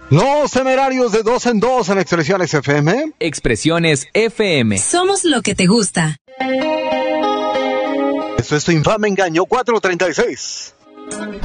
Los Temerarios de 2 en 2 en Expresiones FM. Expresiones FM. Somos lo que te gusta. Esto es Tu Infame Engaño 436.